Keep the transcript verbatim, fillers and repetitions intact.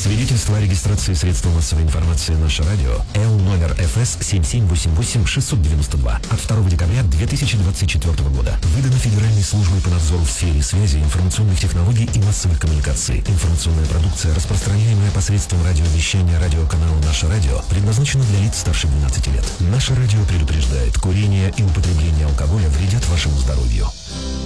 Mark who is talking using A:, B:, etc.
A: Свидетельство о регистрации средства массовой информации «Наше радио» Л номер эф эс семь семь восемь восемь шесть девять два от второго декабря две тысячи двадцать четвёртого года. Выдано Федеральной службой по надзору в сфере связи, информационных технологий и массовых коммуникаций. Информационная продукция, распространяемая посредством радиовещания радиоканала «Наше радио», предназначена для лиц старше двенадцати лет. «Наше радио» предупреждает, курение и употребление алкоголя вредят вашему здоровью.